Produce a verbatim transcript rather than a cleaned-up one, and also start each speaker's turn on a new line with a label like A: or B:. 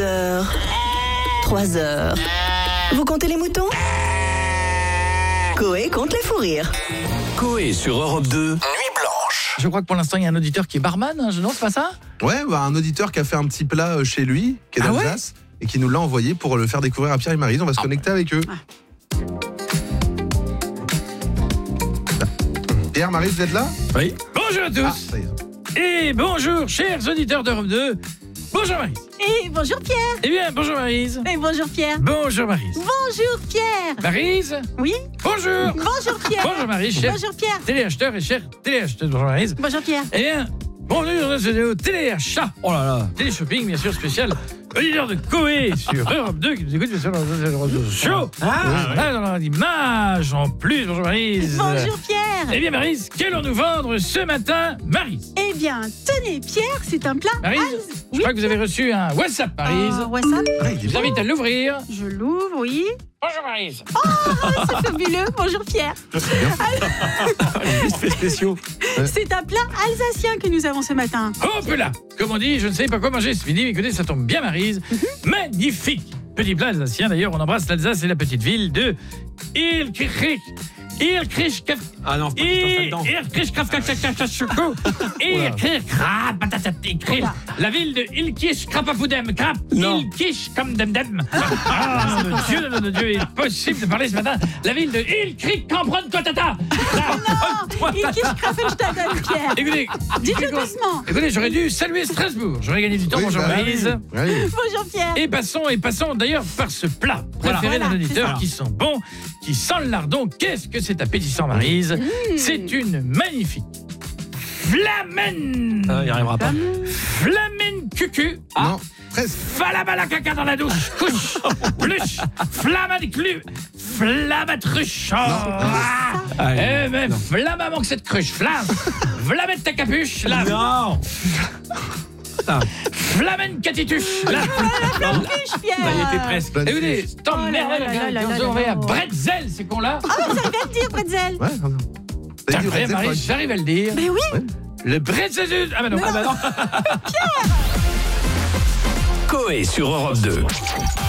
A: heures, trois heures. Vous comptez les moutons? Coé compte les fous rires.
B: Coé sur Europe deux, Nuit Blanche.
C: Je crois que pour l'instant, il y a un auditeur qui est barman, hein, non, c'est pas ça?
D: Ouais, bah, un auditeur qui a fait un petit plat chez lui, qui est
C: Ah
D: d'Alsace, ouais et qui nous l'a envoyé pour le faire découvrir à Pierre et Maryse. On va se ah. connecter avec eux. Ah. Pierre, Maryse, vous êtes là?
C: Oui. Bonjour à tous. Ah, et bonjour, chers auditeurs d'Europe deux. Bonjour Maryse.
E: Et bonjour Pierre.
C: Eh bien, bonjour Maryse.
E: Et bonjour Pierre.
C: Bonjour Maryse.
E: Bonjour Pierre.
C: Maryse.
E: Oui.
C: Bonjour.
E: Bonjour Pierre.
C: Bonjour Maryse, cher
E: Bonjour Pierre.
C: Téléacheteur et chère téléacheteuse. Bonjour Maryse.
E: Bonjour Pierre.
C: Eh bien, bienvenue dans cette vidéo téléachat. Oh là là. Télé-shopping, bien sûr, spécial. Auditeur de Coé sur Europe deux qui nous écoute, bien sûr, dans le réseau show. Ah, ah, dans l'image en plus. Bonjour Maryse.
E: Bonjour Pierre.
C: Eh bien Maryse, qu'allons-nous vendre ce matin, Maryse?
E: Eh bien, tenez Pierre, c'est un plat.
C: Maryse,
E: Alz...
C: je oui. crois que vous avez reçu un WhatsApp, Maryse.
E: Euh, WhatsApp.
D: Ah,
C: je vous invite à l'ouvrir.
E: Je l'ouvre, oui.
C: Bonjour Maryse.
E: Oh, c'est fabuleux. Bonjour Pierre.
D: C'est spéciaux.
E: C'est un plat alsacien que nous avons ce matin.
C: Hop là. Comme on dit, je ne sais pas quoi manger ce midi, mais écoutez, ça tombe bien Maryse. Mm-hmm. Magnifique. Petit plat alsacien, d'ailleurs, on embrasse l'Alsace et la petite ville de Ilkirch. Ilkirch.
B: Ah non,
C: Ilkirch. La ville de Ilkirch Krapapudem. Krap. Ilkirch comme dem dem. Ah, mon Dieu, mon Dieu, il est possible de parler ce matin. La ville de Ilkirch Cambronne Totata.
E: Non, Ilkirch Krapelstaden, Pierre.
C: Écoutez,
E: dites-le doucement.
C: Écoutez, j'aurais dû saluer Strasbourg. J'aurais gagné du temps.
D: Oui,
C: bonjour
D: bah,
C: Maryse.
D: Oui.
E: Bonjour Pierre.
C: Et passons, et passons d'ailleurs par ce plat préféré
E: voilà,
C: d'un auditeur qui sent bon, qui sent le lardon. Qu'est-ce que c'est appétissant, Maryse? Mmh. C'est une magnifique flamen.
B: Ah, il n'y arrivera pas.
C: Flamen cucu.
D: Ah. Non, presque.
C: Falabala caca dans la douche. Couche. Pluche. Flamme clu. Flamme truche. Oh. Ah. Eh mais flamme manque cette cruche. Flamme. Flamme ta capuche. Là.
B: Non.
C: Ah. Flamen catituche.
E: La capuche, Pierre.
B: Il était presque.
C: Écoutez, tant
E: oh
C: merde, on envoie à bretzel, ces cons-là.
E: Oh, vous arrivez à le dire, bretzel.
D: Ouais, non, non.
C: Vrai, Marie, j'arrive à le dire.
E: Mais oui.
D: Ouais.
C: Le bretzel. Ah bah non.
E: non.
C: Ah bah non.
E: Pierre.
B: Coé sur Europe deux.